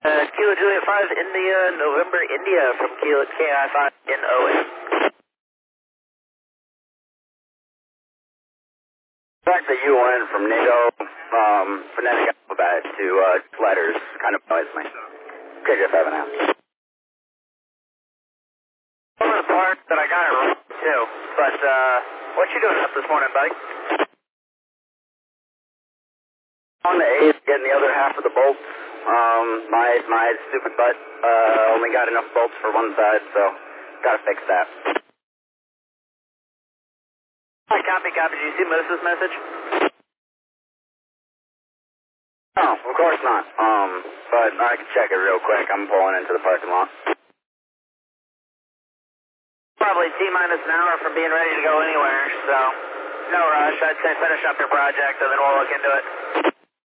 Kilo Juliet 5, India, November, India, from Kilo KI5 in OA. Back to UN from NATO, phonetic alphabet to letters kind of annoys me. KJ5 and out. One of the parts that I got it wrong too, but what you doing up this morning, buddy? On the 8th, getting the other half of the bolts. My stupid butt only got enough bolts for one side, so gotta fix that. Copy. Did you see Moose's message? No, of course not. But I can check it real quick. I'm pulling into the parking lot. Probably T-minus an hour from being ready to go anywhere, so no rush. I'd say finish up your project and then we'll look into it.